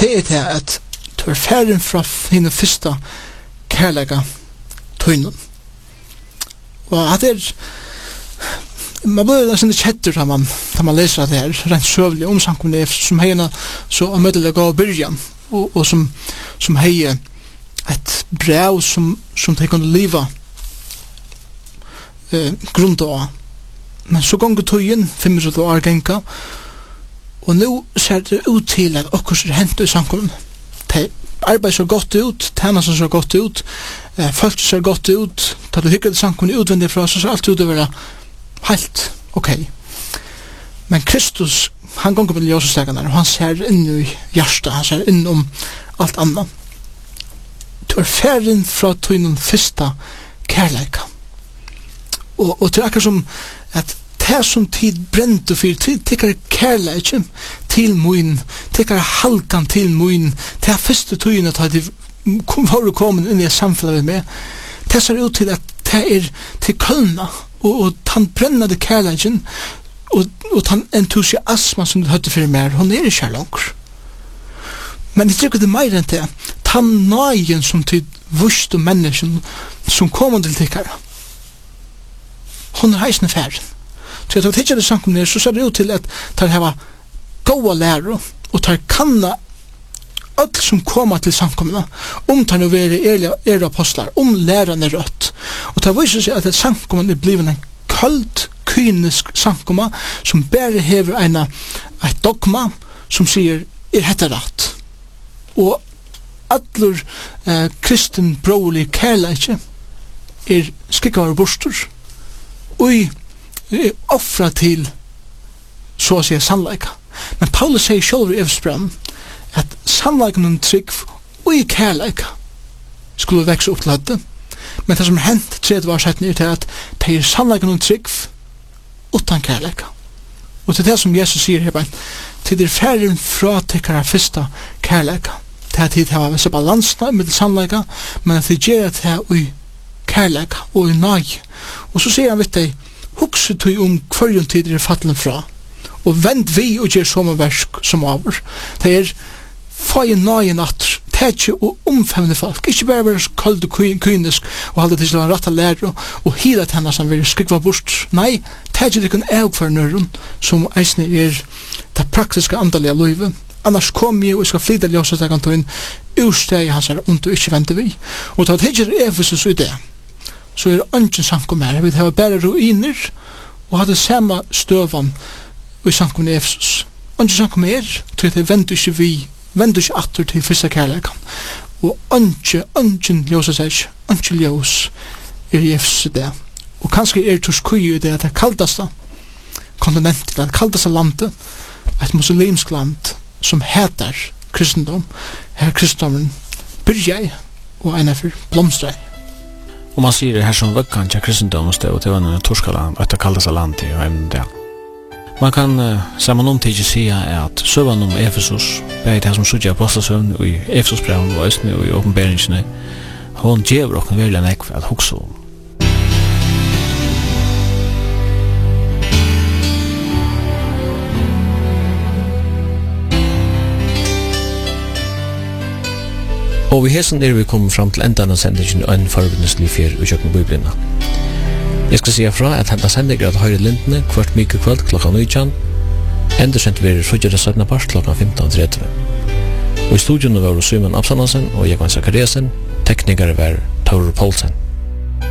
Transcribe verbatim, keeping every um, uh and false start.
det er det at du er ferdig fra henne første kærlega tøynen. Og at det er man blir nesten kjetter da man, da man leser det her rent søvlig om samkomne som heier så møtelig gav byrjan og, og som, som heier et brev som, som de kunne liva eh, grunn av. Men så ganger tøyen femogtretive år genka og nå ser det ut til at okkur er hentet i samkomne. De arbeider så godt ut, tjener så godt ut, eh, folk ser godt ut, da du hykker det samkomne utvendig fra så ser alt ut å være helt ok. Men Kristus, han gonger med ljøsestegene, og han ser inn i hjertet, han ser inn om alt annet. Du er ferdig fra tøynen første kærleika. Og, og det er akkurat som at det som tid brent og fyr, tikkere kærleika til moin, tikkere halkan til moin, det er første tøyene at de var kommet inn i samfunnet med. Det ser ut til at det er til kølna, og, og han brennade kærleiken og, og han entusiasma som du høtte for mer, hun er ikke langer. Men jeg tror det er mer enn det, han nøyen som til vust og mennesken som kommer til tikkere. Hun er heisende færen. Så jeg tror ikke det sank om det, så ser det ut til at de har gode lærer, og de kanna alt som kommer til samkomna, om de nå være er apostlar, om lærerne er rødt. Og det viser seg at et samkomna er blivet en kald, kynisk samkomma, som bare hever en, et dogma, som sier, er dette rett? Og alle eh, kristen brolig kærleikje er skikkare bostor, og er offra til, så å si, sannleika. Men Paulus sier selv i Efesbrevet, at sannleiken og trygg og i kærleika skulle vekse opp til dette. Men det som er hent tredje var sett ned til at det er sannleiken og trygg utan kærleika. Og det er det som Jesus sier her, til det er ferdig fra tikkere første kærleika. Det er tid til å ha visse balansene med sannleika, men at det gjør det her i kærleika og i nøy. Og så sier han vidt deg, hukse tog om hverjon tid er fattelen fra, og vend vi og gjør som versk som over. Det er få i nøye natter, tætje og omfemne folk, ikke bare være kald og kynisk og holde til å rette lærer og, og hila til henne som vil skrikva bort. Nei, tætje det kan eukføre nøren som eisne er det praktiske andalige livet. Annars kom jeg og skal flytta ljøsestegan til en ursteg hans her om du ikke venter vi. Og da tætje er Efesus i det, så er det ønsken samkom her. Vi har bare ruiner og hadde samme støvan og i samkomne Efesus. Ønsken samkom her, tror jeg det venter ikke vi vend ikke atter til første kærleikan. Og ønske, ønsken ljøsa seg, ønske ljøs er i Efesus det. Og kanskje er Turskøy i det at det kaldaste kontinentet, det kaldaste landet, et muslimsk land som heter kristendom. Her kristendommen byrja og en er for blomstra. Og man sier her som vøkkan til kristendommen sted, og til vannet Torskaland, og etter kaldaste land i og det. Man kan uh, sammanumtidigt säga att sövan om Efesus, det är som sjuka apostelsövn i Efesusbrevet och östne och i uppenbarelsen, hon ger och vill en ekv att huxa om. Og vi hessen er vi kommet fram til enda av sendingen og en forbindelselig fyr og kjøkken bibelina. Jeg skal si fra at henta sendinger at høyre lintene kvart mykje kveld klokka nitjan, enda sendt vi er fruggjere syttende part klokka femton tretti. Og i studion var Simon Absalonsen og Jakob Zakariasen, teknikere var Tauro Poulsen.